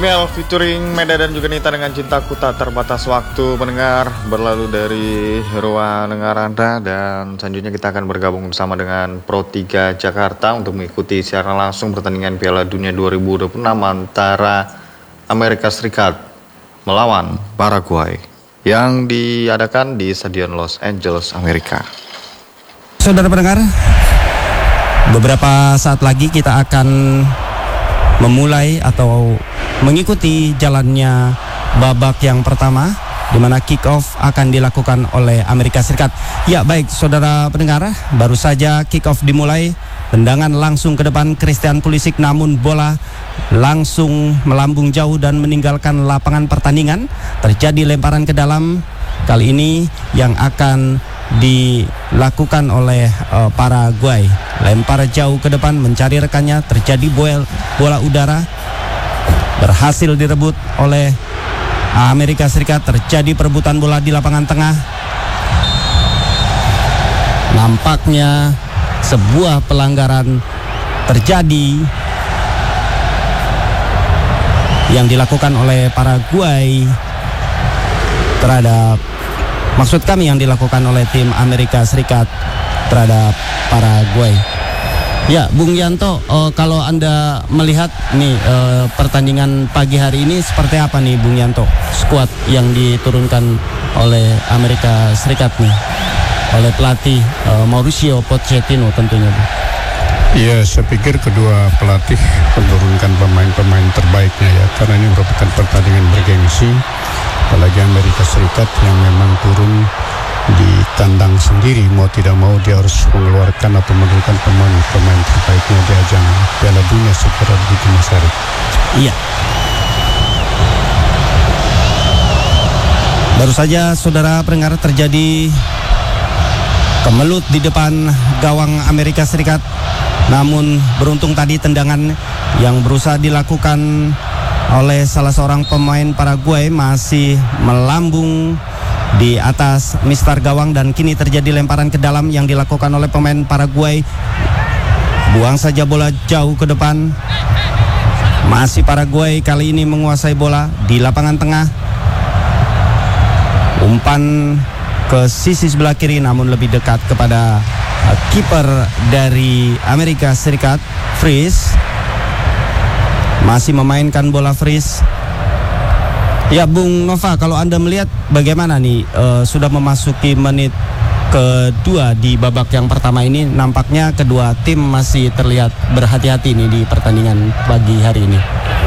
Female featuring Meda dan juga Nita dengan Cintaku Tak Terbatas Waktu. Pendengar berlalu dari ruang dengar Anda, dan selanjutnya kita akan bergabung bersama dengan Pro 3 Jakarta untuk mengikuti secara langsung pertandingan Piala Dunia 2026 antara Amerika Serikat melawan Paraguay yang diadakan di Stadion Los Angeles, Amerika. Saudara pendengar, beberapa saat lagi kita akan memulai atau mengikuti jalannya babak yang pertama, di mana kick off akan dilakukan oleh Amerika Serikat. Ya baik saudara pendengar, baru saja kick off dimulai. Tendangan langsung ke depan Christian Pulisic, namun bola langsung melambung jauh dan meninggalkan lapangan pertandingan. Terjadi lemparan ke dalam, kali ini yang akan dilakukan oleh Paraguay. Lempar jauh ke depan mencari rekannya, terjadi bola udara, berhasil direbut oleh Amerika Serikat. Terjadi perebutan bola di lapangan tengah. Nampaknya sebuah pelanggaran terjadi yang dilakukan oleh Paraguay terhadap, maksud kami yang dilakukan oleh tim Amerika Serikat terhadap Paraguay. Ya, Bung Yanto, kalau Anda melihat nih pertandingan pagi hari ini seperti apa nih Bung Yanto, skuad yang diturunkan oleh Amerika Serikat nih oleh pelatih Mauricio Pochettino tentunya, Bu? Ya, saya pikir kedua pelatih menurunkan pemain-pemain terbaiknya ya, karena ini merupakan pertandingan bergengsi, apalagi Amerika Serikat yang memang turun di kandang sendiri, mau tidak mau dia harus mengeluarkan atau menurunkan pemain terbaiknya di ajang Piala Dunia secara begitu besar. Iya. Baru saja saudara pendengar terjadi kemelut di depan gawang Amerika Serikat, namun beruntung tadi tendangan yang berusaha dilakukan oleh salah seorang pemain Paraguay masih melambung di atas mistar gawang, dan kini terjadi lemparan ke dalam yang dilakukan oleh pemain Paraguay. Buang saja bola jauh ke depan. Masih Paraguay kali ini menguasai bola di lapangan tengah. Umpan ke sisi sebelah kiri, namun lebih dekat kepada kiper dari Amerika Serikat, Freeze. Masih memainkan bola Freeze. Ya Bung Nova, kalau Anda melihat bagaimana nih, sudah memasuki menit kedua di babak yang pertama ini, nampaknya kedua tim masih terlihat berhati-hati nih di pertandingan pagi hari ini.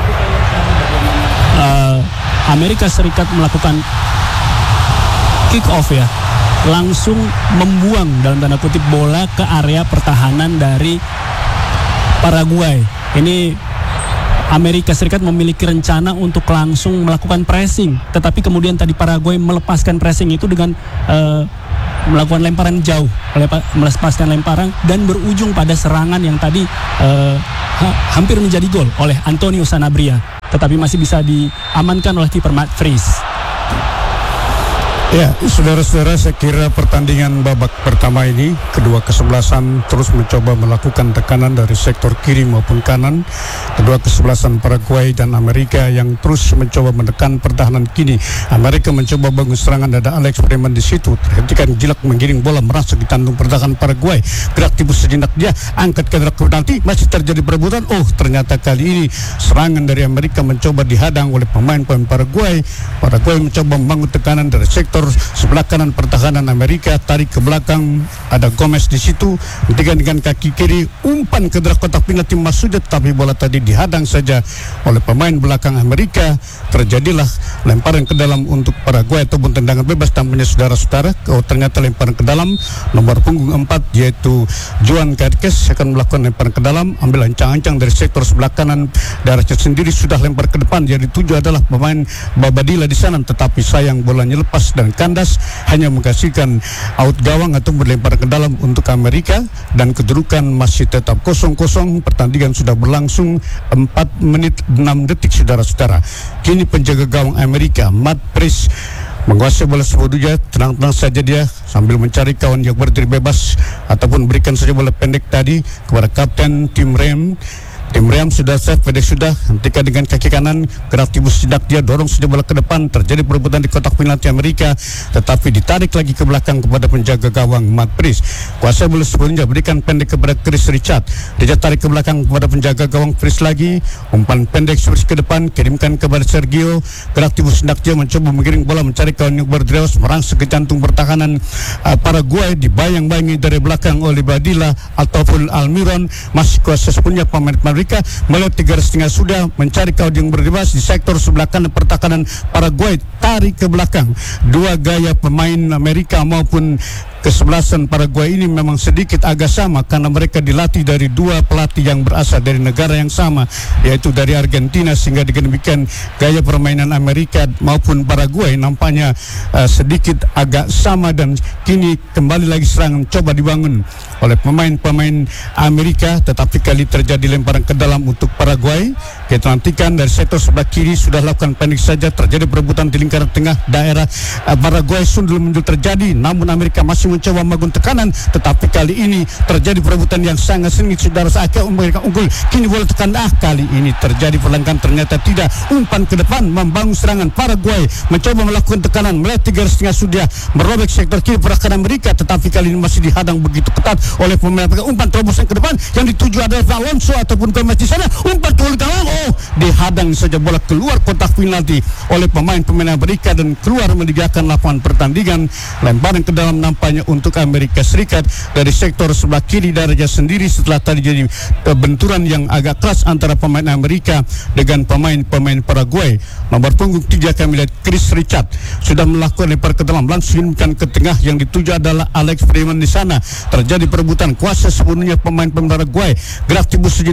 Amerika Serikat melakukan kick off ya, langsung membuang dalam tanda kutip bola ke area pertahanan dari Paraguay. Ini Amerika Serikat memiliki rencana untuk langsung melakukan pressing, tetapi kemudian tadi Paraguay melepaskan pressing itu dengan melakukan lemparan jauh, melepaskan lemparan dan berujung pada serangan yang tadi hampir menjadi gol oleh Antonio Sanabria, tetapi masih bisa diamankan oleh kiper Matt Freeze. Ya, saudara-saudara, saya kira pertandingan babak pertama ini kedua kesebelasan terus mencoba melakukan tekanan dari sektor kiri maupun kanan. Kedua kesebelasan Paraguay dan Amerika yang terus mencoba menekan pertahanan kini. Amerika mencoba bangun serangan, ada Alex Bremen di situ. Terhentikan Gilak menggiring bola merasuk di kantong pertahanan Paraguay. Gerak tipu sejenak dia, angkat ke arah penalti, masih terjadi perebutan. Oh, ternyata kali ini serangan dari Amerika mencoba dihadang oleh pemain-pemain Paraguay. Paraguay mencoba membangun tekanan dari sektor sebelah kanan pertahanan Amerika, tarik ke belakang, ada Gomez di situ, hentikan dengan kaki kiri, umpan ke dalam kotak penalti Masuda, tetapi bola tadi dihadang saja oleh pemain belakang Amerika. Terjadilah lemparan ke dalam untuk Paraguay ataupun tendangan bebas, tampaknya saudara-saudara. Ternyata lemparan ke dalam nomor punggung 4 yaitu Juan Carques akan melakukan lemparan ke dalam, ambil ancang-ancang dari sektor sebelah kanan, darahnya sendiri sudah lempar ke depan. Jadi tujuh adalah pemain Babadilla di sana, tetapi sayang bolanya lepas dan kandas, hanya menghasilkan out gawang atau berlempar ke dalam untuk Amerika, dan kedudukan masih tetap 0-0. Pertandingan sudah berlangsung 4 menit 6 detik saudara-saudara. Kini penjaga gawang Amerika Matt Freeze menguasai bola sebelumnya, tenang-tenang saja dia sambil mencari kawan yang berdiri bebas ataupun berikan saja bola pendek tadi kepada kapten tim Rem. Tim Riam sudah save, pendek sudah, hentikan dengan kaki kanan, gerak tibus sidak dia, dorong sudah bola ke depan, terjadi perebutan di kotak penalti Amerika, tetapi ditarik lagi ke belakang kepada penjaga gawang Matt Price. Kuasa bola sebelumnya berikan pendek kepada Chris Richard, dia tarik ke belakang kepada penjaga gawang Price lagi, umpan pendek switch ke depan, kirimkan kepada Sergio, gerak tibus sidak dia mencoba mengiring bola mencari kawan yang berdreos, merangsek ke jantung pertahanan Paraguay, dibayang-bayangi dari belakang oleh Badilla ataupun Almiron. Masih kuasa sepenuhnya pemain Amerika melihat 3,5 sudah mencari kawan yang berdebas di sektor sebelah kanan pertahanan Paraguay, tarik ke belakang. Dua gaya pemain Amerika maupun kesebelasan Paraguay ini memang sedikit agak sama karena mereka dilatih dari dua pelatih yang berasal dari negara yang sama, yaitu dari Argentina, sehingga dengan demikian gaya permainan Amerika maupun Paraguay nampaknya sedikit agak sama, dan kini kembali lagi serangan coba dibangun oleh pemain-pemain Amerika, tetapi kali terjadi lemparan ke dalam untuk Paraguay. Kita nantikan dari sektor sebelah kiri sudah lakukan pendek saja, terjadi perebutan di lingkaran tengah daerah Paraguay, sundul mundur terjadi, namun Amerika masih mencoba membangun tekanan, tetapi kali ini terjadi perebutan yang sangat sengit. Saudara Aka Amerika unggul, kini bola tekan, kali ini terjadi perlengkapan, ternyata tidak. Umpan ke depan membangun serangan Paraguay, mencoba melakukan tekanan, melihat 3,5 sudah merobek sektor kiri pertahanan Amerika, tetapi kali ini masih dihadang begitu ketat oleh pemain Amerika. Umpan terobosan ke depan yang dituju adalah Alonso ataupun Gomez di sana, umpan ke gawang, dihadang saja bola keluar kotak penalti oleh pemain-pemain Amerika dan keluar meninggalkan lapangan pertandingan. Lemparan ke dalam nampaknya untuk Amerika Serikat dari sektor sebelah kiri darahnya sendiri setelah tadi jadi benturan yang agak keras antara pemain Amerika dengan pemain-pemain Paraguay. Nomor punggung 3 kami lihat Chris Richard sudah melakukan lempar ke dalam, langsung ke tengah yang dituju adalah Alex Freeman di sana. Terjadi perebutan kuasa sepenuhnya pemain Paraguay, gerak tibus